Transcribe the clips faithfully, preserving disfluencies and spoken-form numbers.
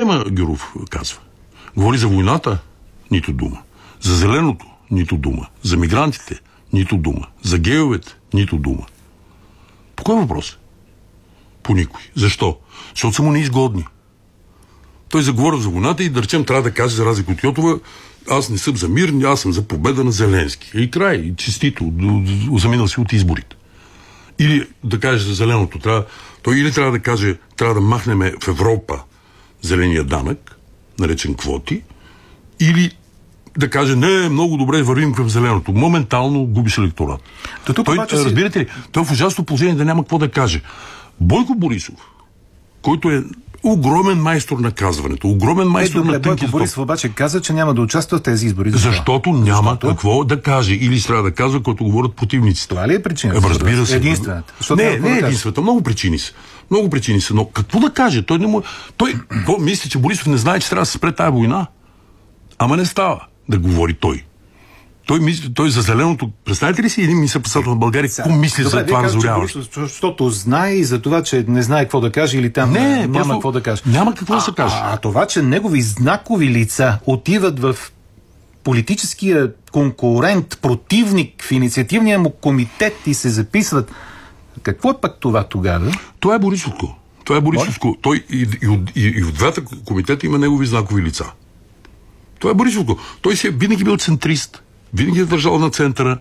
тема Гюров казва? Говори за войната? Нито дума. За зеленото? Нито дума. За мигрантите? Нито дума. За гейовете? Нито дума. По кой въпрос? По никой. Защо? Защото са му неизгодни. Той заговоря за войната и да речем трябва да каже за разлика от Йотова: аз не съм за мир, аз съм за победа на Зеленски. И край, и честито, заминал си от изборите. Или да каже за зеленото, трябва, той или трябва да каже, трябва да махнем в Европа зеления данък, наречен квоти, или да каже, не, много добре вървим към зеленото. Моментално губиш електорат. То той, си... разбирате ли, той е в ужасно положение да няма какво да каже. Бойко Борисов, който е огромен майстор на казването, огромен майстор е, добре, на тънките. Бойко Борисов обаче каза, че няма да участва в тези избори. Защо? Защото няма Защото? какво да каже. Или трябва да казва, който говорят противниците. Това ли е причината? Разбира се. Единствената. Не, не е единствената. Много причини са. Много причини са. Но какво да каже? Той не му... Той мисли, че Борисов не знае, че трябва да се спре тая война. Ама не става да говори той. Той, мисли, той за зеленото... Представете ли си един министър-председател на България, какво мисли Добре, за това разоряване? Защото знае и за това, че не знае какво да каже или там не, няма просто, какво да каже. Няма какво а, да се каже. А, а това, че негови знакови лица отиват в политическия конкурент, противник в инициативния му комитет и се записват, какво е пък това тогава? Това е Борисовко. Това е Борисовко. Той и, и, и, и от двата комитета има негови знакови лица. Това е Борисовко. Той си е винаги бил центрист. Винаги е държал на центъра.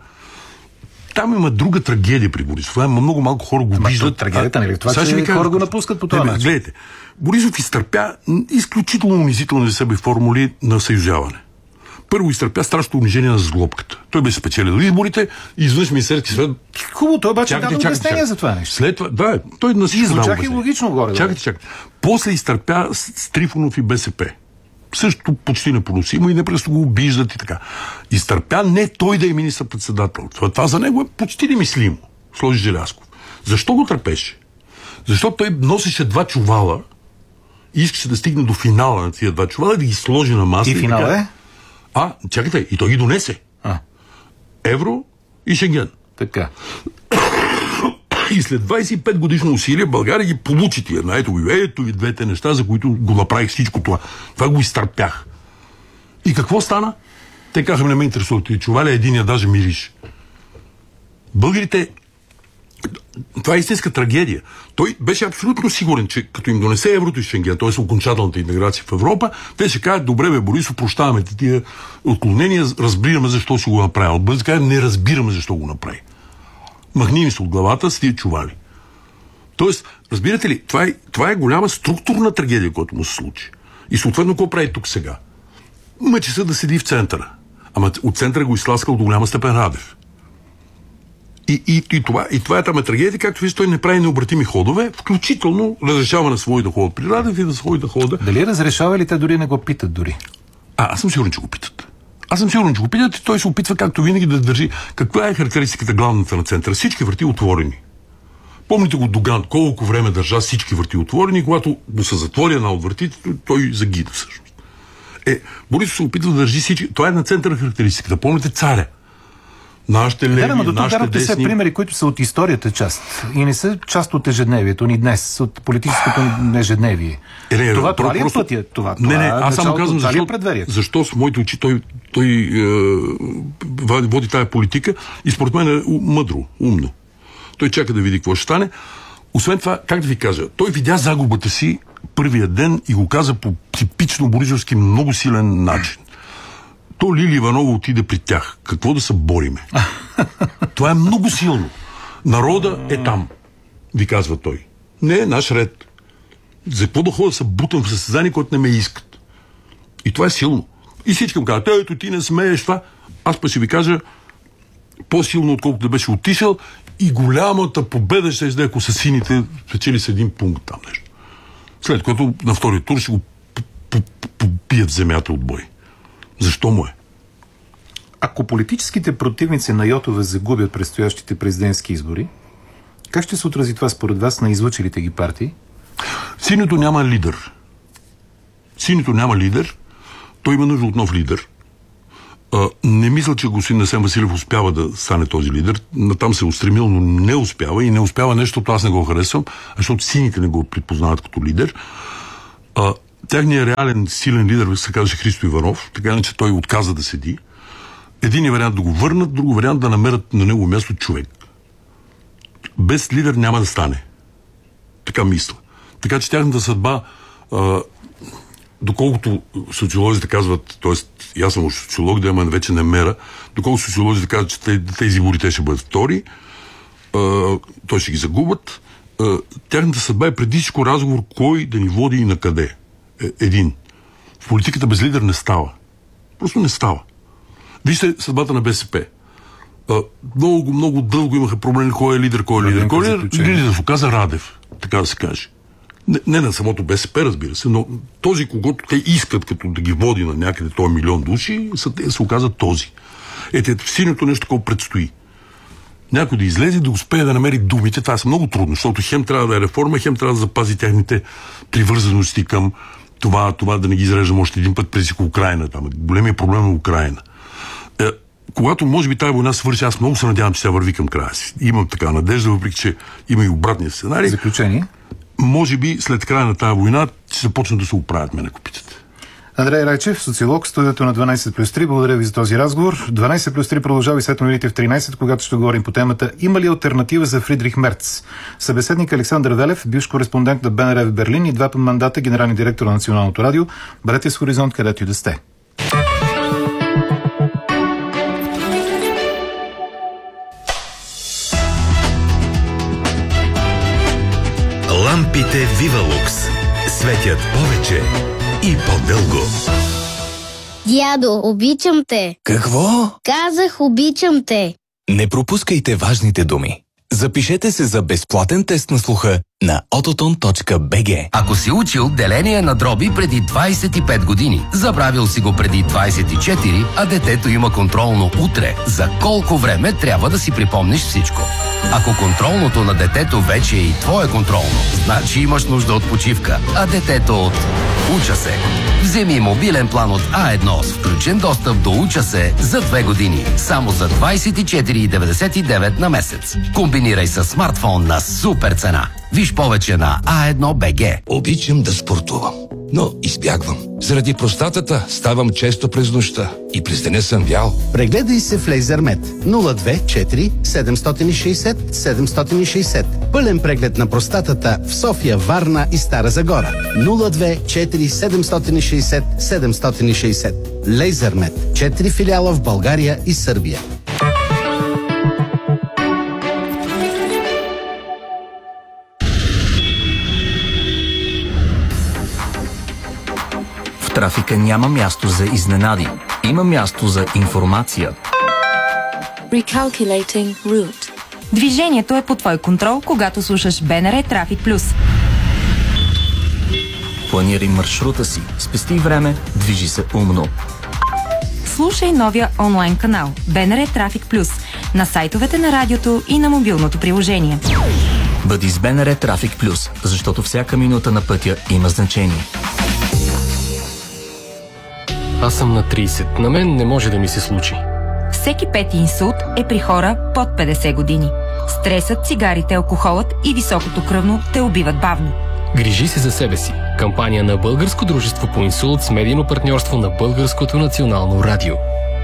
Там има друга трагедия при Борисов. Това има много малко хора го виждат. Трагедията, нали? Това, че хора го напускат по това начин. Гледайте, Борисов изтърпя изключително унизителни за себе формули на съюзяване. Първо изтърпя страшното унижение на сглобката. Той бе спечелил изборите и изведнъж Министерски съвет. Хубаво, той обаче даде обяснение за това нещо. След това, да, той на всичко дава обяснение. Логично горе. Чакайте, чакайте. После изтърпя с Трифонов и БСП. Също почти непоносимо и непресто го обиждат и така. Изтърпя не той да е министър-председател. Това, това за него е почти немислимо. Сложи Желязков. Защо го търпеше? Защото той носеше два чувала и искаше да стигне до финала на тия два чувала, да ги сложи на маса. И, и финала е? А, чакайте, и той ги донесе. А. Евро и Шенген. Така. И след двайсет и пет годишно усилие България ги получи тия. Ето ви, ето ви двете неща, за които го направих всичко това. Това го изтърпях. И какво стана? Те казаха, не ме интересуват и чували, единия даже мириш. Българите... Това е истинска трагедия. Той беше абсолютно сигурен, че като им донесе еврото и Шенген, т.е. окончателната интеграция в Европа, те ще кажат, добре бе, Борисов, прощаваме тия отклонения, разбираме защо си го направил. Бързо кажа, не разбираме защо го направи. Махни ми се от главата с тия чували. Тоест, разбирате ли, това е, това е голяма структурна трагедия, която му се случи. И съответно, какво прави тук сега? Мъчи се да седи в центъра. Ама от центъра го изтласкал до голяма степен Радев. И, и, и, това, и това е там е трагедия, както виждате, той не прави необратими ходове, включително разрешава на свои да ходят при Радев и да свои да ходят. Дали разрешава или те дори не го питат дори? А, аз съм сигурен, че го питат. Аз съм сигурен, че го питат и той се опитва, както винаги, да държи. Каква е характеристиката главната на центъра? Всички врати отворени. Помните го Доган, колко време държа всички врати отворени, когато го се затвори една от вратите, той загида всъщност. Е, Борисов се опитва да държи всички. Това е на центъра характеристиката. Помните царя. Нашите леви, да, но нашите десни... са примери, които са от историята част и не са част от ежедневието ни днес, от политическото ежедневие. Е, не, това, това, това ли просто... е пътя? Това, не, това, не, аз само казвам, защо, е защо с моите очи той, той е, води тая политика и според мен е мъдро, умно. Той чака да види какво ще стане. Освен това, как да ви кажа, той видя загубата си първия ден и го каза по типично борисовски много силен начин. То Лили Иванова отиде при тях. Какво да се бориме? Това е много силно. Народа е там, ви казва той. Не е наш ред. За какво да ходя да се бутам в състезание, което не ме искат? И това е силно. И всички му казват, ето ти не смееш това. Аз па ще ви кажа, по-силно, отколкото да беше отишъл, и голямата победа ще изде, ако са сините спечели с един пункт там нещо. След което на втория тур ще го попият в земята от бой. Защо му е? Ако политическите противници на Йотова загубят предстоящите президентски избори, как ще се отрази това според вас на излъчилите ги партии? Синето няма лидер. Синето няма лидер. Той има нужда от нов лидер. А, не мисля, че господин Асен Василев успява да стане този лидер. Натам се е устремил, но не успява. И не успява нещо, защото аз не го харесвам, защото сините не го припознават като лидер. А, Тяхният реален силен лидер се казваше Христо Иванов, така иначе той отказа да седи. Един вариант да го върнат, друг вариант да намерят на него място човек. Без лидер няма да стане. Така мисля. Така че тяхната съдба, а, доколкото социолозите казват, т.е. аз съм социолог, да, ама вече не мера, доколко социолозите казват, че тези избори те ще бъдат втори, а, той ще ги загубят, а, тяхната съдба е преди всичко разговор кой да ни води и на къде. Е, един. В политиката без лидер не става. Просто не става. Вижте съдбата на БСП. А, много, много дълго имаха проблеми кой е лидер, кой е лидер. Кой е лидер? Лидер се оказа Радев, така да се каже. Не, не на самото БСП, разбира се, но този, когото те искат като да ги води на някъде този милион души, се, се оказа този. Ете, синьото нещо такова предстои. Някой да излезе, да успее да намери думите, това е много трудно, защото хем трябва да е реформа, хем трябва да запази техните привързаности към това, това да не ги изреждам още един път през Украйна. Там големия проблем е Украйна. Е, когато може би тази война свърши, аз много се надявам, че тя върви към края си. Имам така надежда, въпреки че има и обратния сценарий. Заключение? Може би след края на тази война ще започнат да се оправят, мене ако питате. Андрей Райчев, социолог, студиото на дванайсет плюс три. Благодаря ви за този разговор. дванайсет плюс три продължава и след новините в тринайсет, когато ще говорим по темата има ли алтернатива за Фридрих Мерц. Събеседник Александър Велев, бивш кореспондент на БНР в Берлин и два мандата генерален директор на Националното радио. Бъдете с Хоризонт, където и да сте. Лампите Вивалукс светят повече и по-дълго. Дядо, обичам те. Какво? Казах, обичам те. Не пропускайте важните думи. Запишете се за безплатен тест на слуха на ототон точка би джи. Ако си учил деление на дроби преди двайсет и пет години, забравил си го преди двайсет и четири, а детето има контролно утре, за колко време трябва да си припомниш всичко? Ако контролното на детето вече е и твое контролно, значи имаш нужда от почивка, а детето от Уча се. Вземи мобилен план от А едно с включен достъп до Уча се за две години, само за двайсет и четири деветдесет и девет на месец. Комбинирай с смартфон на супер цена. Виж повече на а едно точка би джи. Обичам да спортувам, но избягвам. Заради простатата ставам често през нощта и през деня съм вял. Прегледай се в Лейзермет нула две четири седемстотин и шейсет седемстотин и шейсет. Пълен преглед на простатата в София, Варна и Стара Загора. нула две четири седемстотин и шейсет седемстотин и шейсет. Лейзермет. Четири филиала в България и Сърбия. В трафика няма място за изненади. Има място за информация. Recalculating route. Движението е под твой контрол, когато слушаш БНР Трафик Плюс. Планирай маршрута си, спести време, движи се умно. Слушай новия онлайн канал БНР Трафик Плюс на сайтовете на радиото и на мобилното приложение. Бъди с БНР Трафик Плюс, защото всяка минута на пътя има значение. Аз съм на трийсет. На мен не може да ми се случи. Всеки пети инсулт е при хора под петдесет години. Стресът, цигарите, алкохолът и високото кръвно те убиват бавно. Грижи се за себе си. Кампания на Българско дружество по инсулт с медийно партньорство на Българското национално радио.